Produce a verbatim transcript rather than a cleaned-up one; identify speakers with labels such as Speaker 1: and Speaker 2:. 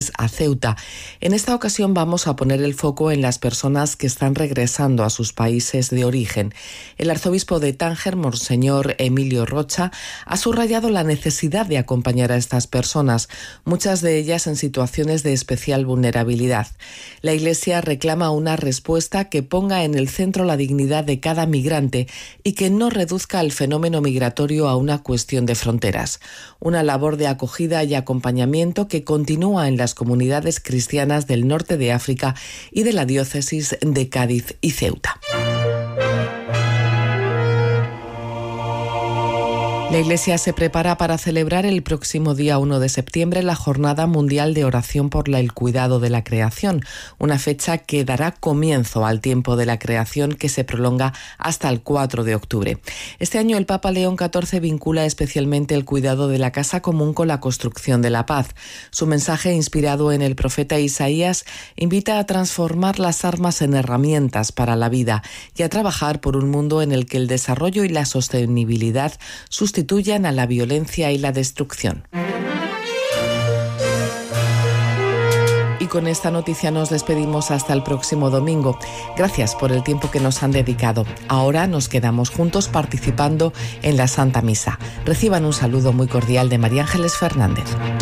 Speaker 1: Cádiz a Ceuta. En esta ocasión vamos a poner el foco en las personas que están regresando a sus países de origen. El arzobispo de Tánger, Monseñor Emilio Rocha, ha subrayado la necesidad de acompañar a estas personas, muchas de ellas en situaciones de especial vulnerabilidad. La Iglesia reclama una respuesta que ponga en el centro la dignidad de cada migrante y que no reduzca el fenómeno migratorio a una cuestión de fronteras. Una labor de acogida y acompañamiento que continúa en las comunidades cristianas del norte de África y de la diócesis de Cádiz y Ceuta. La Iglesia se prepara para celebrar el próximo día uno de septiembre la Jornada Mundial de Oración por el Cuidado de la Creación, una fecha que dará comienzo al tiempo de la creación que se prolonga hasta el cuatro de octubre. Este año el Papa León catorce vincula especialmente el cuidado de la casa común con la construcción de la paz. Su mensaje, inspirado en el profeta Isaías, invita a transformar las armas en herramientas para la vida y a trabajar por un mundo en el que el desarrollo y la sostenibilidad sustituyan a la violencia y la destrucción. Y con esta noticia nos despedimos hasta el próximo domingo. Gracias por el tiempo que nos han dedicado. Ahora nos quedamos juntos participando en la Santa Misa. Reciban un saludo muy cordial de María Ángeles Fernández.